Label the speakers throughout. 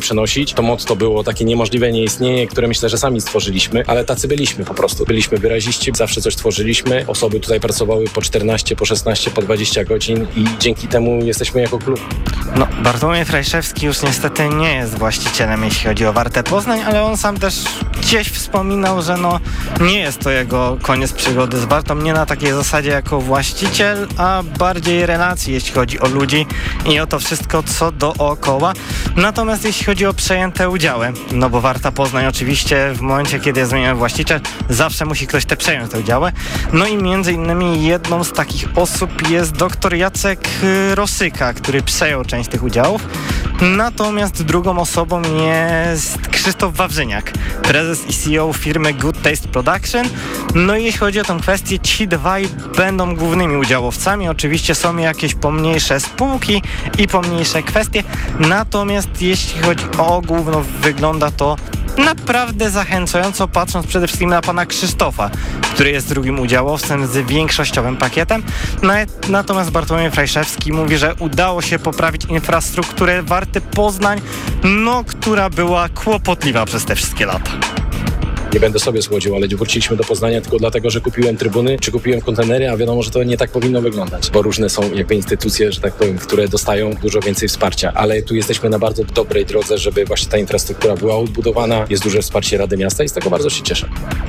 Speaker 1: przenosić. To motto było takie niemożliwe nie istnieje, które myślę, że sami stworzyliśmy, ale tacy byliśmy po prostu. Byliśmy wyraziści, zawsze coś tworzyliśmy. Osoby tutaj pracowały po 14, po 16, po 20 godzin i dzięki temu jesteśmy jako klub.
Speaker 2: No, Bartłomiej Frajszewski już niestety nie jest właścicielem, jeśli chodzi o Wartę Poznań, ale on sam też gdzieś wspominał, że nie jest to jego koniec przygody z Wartą, nie na takiej zasadzie jako właściciel, a bardziej relacji, jeśli chodzi o ludzi i o to wszystko, co dookoła. Natomiast jeśli chodzi o przejęte udziały, no bo Warta Poznań oczywiście w momencie, kiedy jest zmieniony właściciel, zawsze musi ktoś przejąć te udziały. No i między innymi jedną z takich osób jest dr Jacek Rosyka, który przejął część tych udziałów. Natomiast drugą osobą jest Krzysztof Wawrzyniak, prezes i CEO firmy Good Taste Production. No i jeśli chodzi o tę kwestię, ci dwaj będą głównymi udziałowcami. Oczywiście są jakieś pomniejsze spółki i pomniejsze kwestie. Natomiast jeśli chodzi o ogół, wygląda to naprawdę zachęcająco, patrząc przede wszystkim na pana Krzysztofa, który jest drugim udziałowcem z większościowym pakietem. Natomiast Bartłomiej Frajszewski mówi, że udało się poprawić infrastrukturę Warty Poznań, która była kłopotliwa przez te wszystkie lata.
Speaker 1: Nie będę sobie słodził, ale wróciliśmy do Poznania tylko dlatego, że kupiłem trybuny, czy kupiłem kontenery, a wiadomo, że to nie tak powinno wyglądać, bo różne są instytucje, że tak powiem, które dostają dużo więcej wsparcia, ale tu jesteśmy na bardzo dobrej drodze, żeby właśnie ta infrastruktura była odbudowana, jest duże wsparcie Rady Miasta i z tego bardzo się cieszę.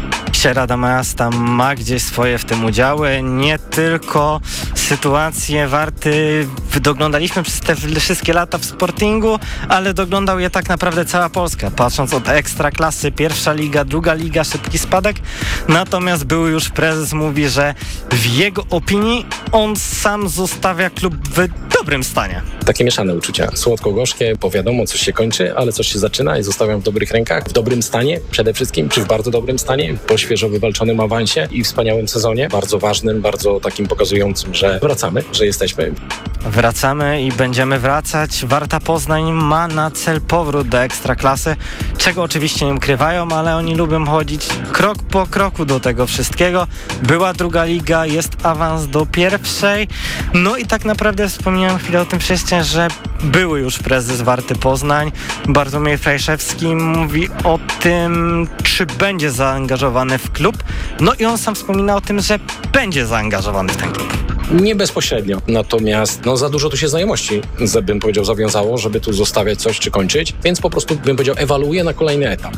Speaker 2: Rada Miasta ma gdzieś swoje w tym udziały, nie tylko sytuację Warty doglądaliśmy przez te wszystkie lata w Sportingu, ale doglądał je tak naprawdę cała Polska, patrząc od Ekstraklasy, pierwsza liga, druga liga, szybki spadek. Natomiast były już prezes mówi, że w jego opinii on sam zostawia klub w dobrym stanie.
Speaker 1: Takie mieszane uczucia, słodko-gorzkie, bo wiadomo, coś się kończy, ale coś się zaczyna i zostawiam w dobrych rękach, w dobrym stanie przede wszystkim, czy w bardzo dobrym stanie, po świeżo wywalczonym awansie i wspaniałym sezonie, bardzo ważnym, bardzo takim pokazującym, że wracamy, że jesteśmy.
Speaker 2: Wracamy i będziemy wracać. Warta Poznań ma na cel powrót do Ekstraklasy, czego oczywiście nie ukrywają, ale oni lubią chodzić krok po kroku do tego wszystkiego. Była druga liga, jest awans do pierwszej. No i tak naprawdę wspomniałem chwilę o tym wcześniej, że były już prezes Warty Poznań, Bartłomiej Frajszewski mówi o tym, czy będzie zaangażowany w klub. No i on sam wspomina o tym, że będzie zaangażowany w ten klub.
Speaker 1: Nie bezpośrednio, natomiast za dużo tu się znajomości, bym powiedział, zawiązało, żeby tu zostawiać coś czy kończyć, więc po prostu bym powiedział, ewaluuję na kolejny etap.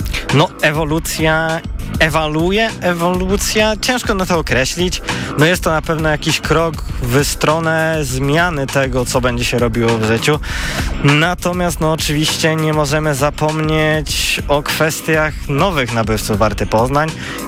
Speaker 1: Ewolucja, ciężko na to określić. Jest to na pewno jakiś krok w stronę zmiany tego, co będzie się robiło w życiu. Natomiast oczywiście nie możemy zapomnieć o kwestiach nowych nabywców Warty Poznań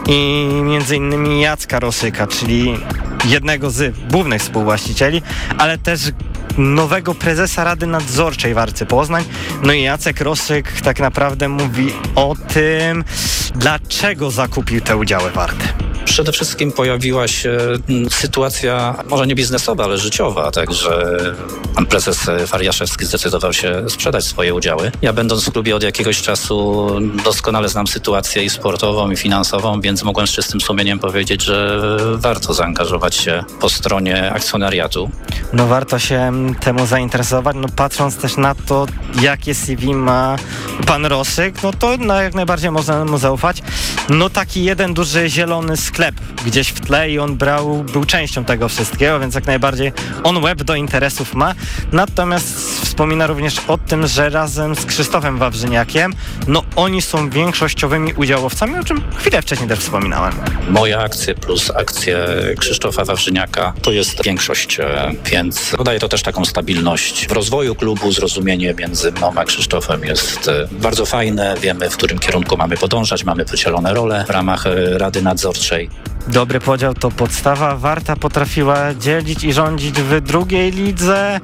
Speaker 1: i między innymi Jacka Rosyka, czyli jednego z głównych współwłaścicieli, ale też nowego prezesa Rady Nadzorczej Warty Poznań. I Jacek Rosyk tak naprawdę mówi o tym, dlaczego zakupił te udziały Warty.
Speaker 3: Przede wszystkim pojawiła się sytuacja, może nie biznesowa, ale życiowa, także pan prezes Fariaszewski zdecydował się sprzedać swoje udziały. Ja będąc w klubie od jakiegoś czasu doskonale znam sytuację i sportową, i finansową, więc mogłem z czystym sumieniem powiedzieć, że warto zaangażować się po stronie akcjonariatu.
Speaker 2: Warto się temu zainteresować, patrząc też na to, jakie CV ma pan Rosyk, to jak najbardziej można mu zaufać. Taki jeden duży zielony sklep gdzieś w tle i on był częścią tego wszystkiego, więc jak najbardziej on łeb do interesów ma. Natomiast wspomina również o tym, że razem z Krzysztofem Wawrzyniakiem, oni są większościowymi udziałowcami, o czym chwilę wcześniej też wspominałem.
Speaker 3: Moje akcje plus akcje Krzysztofa Wawrzyniaka to jest większość, więc daje to też taką stabilność w rozwoju klubu. Zrozumienie między mną a Krzysztofem jest bardzo fajne. Wiemy, w którym kierunku mamy podążać, mamy podzielone role w ramach Rady Nadzorczej.
Speaker 2: Dobry podział to podstawa. Warta potrafiła dzielić i rządzić w drugiej lidze.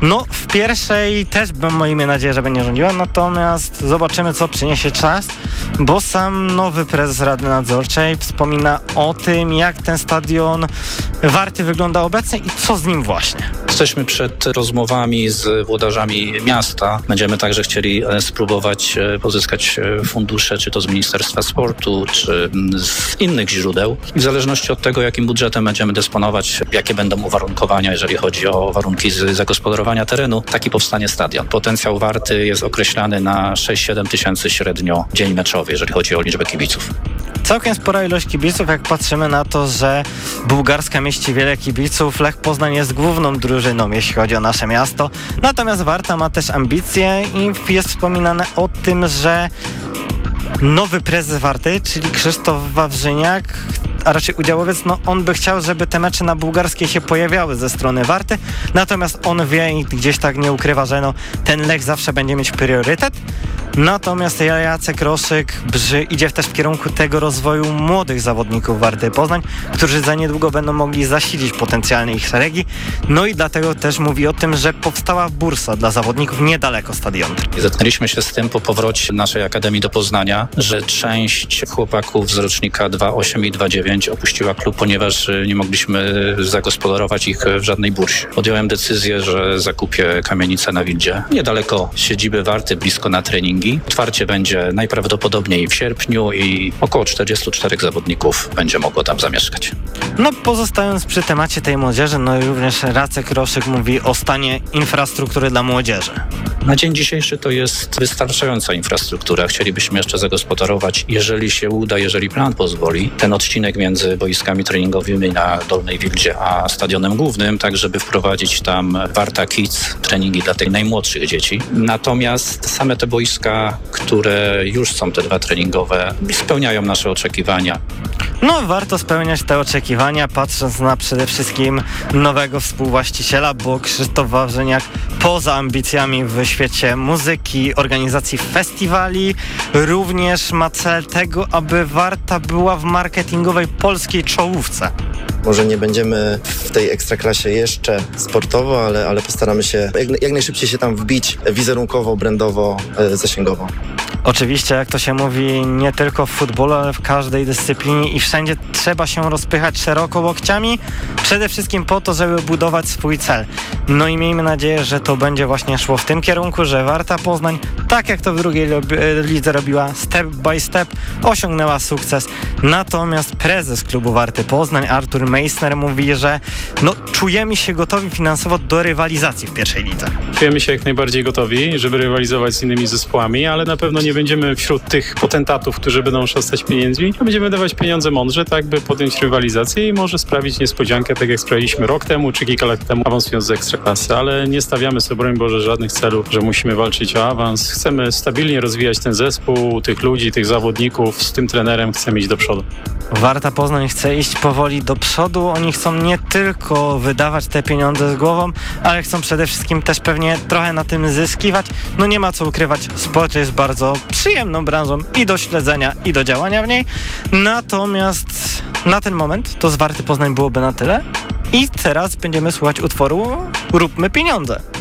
Speaker 2: W pierwszej też miejmy nadzieję, że będzie rządziła, natomiast zobaczymy, co przyniesie czas, bo sam nowy prezes Rady Nadzorczej wspomina o tym, jak ten stadion Warty wygląda obecnie i co z nim właśnie.
Speaker 3: Jesteśmy przed rozmowami z włodarzami miasta. Będziemy także chcieli spróbować pozyskać fundusze, czy to z Ministerstwa Sportu, czy z innych źródeł. I w w zależności od tego, jakim budżetem będziemy dysponować, jakie będą uwarunkowania, jeżeli chodzi o warunki zagospodarowania terenu, taki powstanie stadion. Potencjał Warty jest określany na 6-7 tysięcy średnio dzień meczowy, jeżeli chodzi o liczbę kibiców.
Speaker 1: Całkiem spora ilość kibiców, jak patrzymy na to, że Bułgarska mieści wiele kibiców. Lech Poznań jest główną drużyną, jeśli chodzi o nasze miasto. Natomiast Warta ma też ambicje i jest wspominane o tym, że nowy prezes Warty, czyli Krzysztof Wawrzyniak, a raczej udziałowiec, on by chciał, żeby te mecze na bułgarskiej się pojawiały ze strony Warty, natomiast on wie i gdzieś tak nie ukrywa, że ten Lech zawsze będzie mieć priorytet. Natomiast Jacek Roszyk idzie też w kierunku tego rozwoju młodych zawodników Warty Poznań, którzy za niedługo będą mogli zasilić potencjalnie ich szeregi. No i dlatego też mówi o tym, że powstała bursa dla zawodników niedaleko stadionu.
Speaker 3: Zetknęliśmy się z tym po powrocie naszej Akademii do Poznania, że część chłopaków z rocznika 2.8 i 2.9 opuściła klub, ponieważ nie mogliśmy zagospodarować ich w żadnej bursie. Podjąłem decyzję, że zakupię kamienicę na Wildzie, niedaleko siedziby Warty, blisko na treningi. Otwarcie będzie najprawdopodobniej w sierpniu i około 44 zawodników będzie mogło tam zamieszkać.
Speaker 1: Pozostając przy temacie tej młodzieży, i również Jacek Roszyk mówi o stanie infrastruktury dla młodzieży.
Speaker 3: Na dzień dzisiejszy to jest wystarczająca infrastruktura. Chcielibyśmy jeszcze zagospodarować, jeżeli się uda, jeżeli plan pozwoli, ten odcinek między boiskami treningowymi na Dolnej Wildzie a stadionem głównym, tak żeby wprowadzić tam Warta Kids, treningi dla tych najmłodszych dzieci. Natomiast same te boiska, które już są te dwa treningowe, spełniają nasze oczekiwania.
Speaker 1: Warto spełniać te oczekiwania, patrząc na przede wszystkim nowego współwłaściciela, bo Krzysztof Wawrzyniak poza ambicjami w świecie muzyki, organizacji festiwali, również ma cel tego, aby Warta była w marketingowej polskiej czołówce.
Speaker 4: Może nie będziemy w tej ekstraklasie jeszcze sportowo, ale postaramy się jak najszybciej się tam wbić wizerunkowo, brandowo, zasięgowo.
Speaker 1: Oczywiście, jak to się mówi, nie tylko w futbolu, ale w każdej dyscyplinie i wszędzie trzeba się rozpychać szeroko łokciami, przede wszystkim po to, żeby budować swój cel. I miejmy nadzieję, że to będzie właśnie szło w tym kierunku, że Warta Poznań, tak jak to w drugiej lidze robiła, step by step, osiągnęła sukces. Natomiast prezes klubu Warty Poznań, Artur Meissner, mówi, że czujemy się gotowi finansowo do rywalizacji w pierwszej lidze.
Speaker 5: Czujemy się jak najbardziej gotowi, żeby rywalizować z innymi zespołami, ale na pewno nie będziemy wśród tych potentatów, którzy będą szastać pieniędzmi. Będziemy dawać pieniądze mądrze, tak by podjąć rywalizację i może sprawić niespodziankę, tak jak sprawiliśmy rok temu czy kilka lat temu, awansując z ekstraklasy, ale nie stawiamy sobie, broń Boże, żadnych celów, że musimy walczyć o awans. Chcemy stabilnie rozwijać ten zespół, tych ludzi, tych zawodników, z tym trenerem chcemy iść do przodu.
Speaker 1: Warta Poznań chce iść powoli do przodu. Oni chcą nie tylko wydawać te pieniądze z głową, ale chcą przede wszystkim też pewnie trochę na tym zyskiwać. Nie ma co ukrywać, sport jest bardzo przyjemną branżą i do śledzenia, i do działania w niej. Natomiast na ten moment to z Warty Poznań byłoby na tyle. I teraz będziemy słuchać utworu Róbmy pieniądze.